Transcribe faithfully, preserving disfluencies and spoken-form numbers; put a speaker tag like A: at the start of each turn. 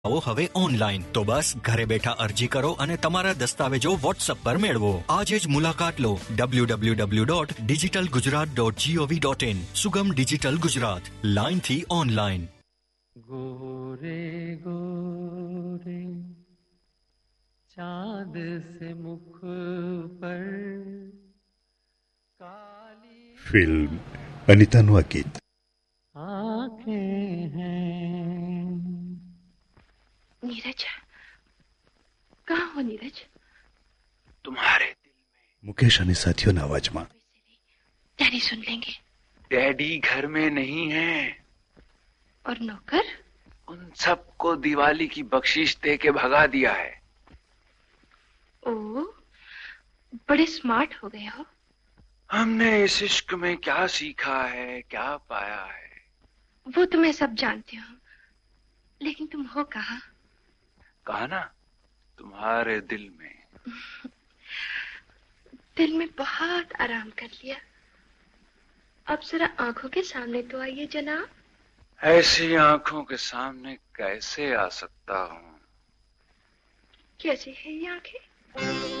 A: આવો હવે ઓનલાઈન તો બસ ઘરે બેઠા અરજી કરો અને તમારા દસ્તાવેજો વોટ્સએપ પર મેળવો. આજે જ મુલાકાત લો W W W dot digital Gujarat dot GOV dot in. સુગમ ડિજિટલ ગુજરાત, લાઈનથી ઓનલાઈન.
B: गोरे गोरे चांद से मुख पर काली
C: ફિલ્મ અનિતાનું આ ગીત.
B: आंखें हैं.
D: नीरज, कहाँ हो नीरज?
E: तुम्हारे दिल में.
C: મુકેશ અને સાથીઓના અવાજમાં.
D: डैडी सुन लेंगे.
E: डैडी घर में नहीं है.
D: और नौकर?
E: उन सबको दिवाली की बख्शीश दे के भगा दिया है.
D: ओ, बड़े स्मार्ट हो गए हो.
E: हमने इस इश्क में क्या सीखा है, क्या पाया है,
D: वो तो मैं सब जानती हूँ, लेकिन तुम हो कहाँ?
E: कहा ना, तुम्हारे दिल में.
D: दिल में बहुत आराम कर लिया. अब जरा आंखों के सामने तो आइए जनाब.
E: ऐसी आंखों के सामने कैसे आ सकता हूँ?
D: कैसी है ये आंखें?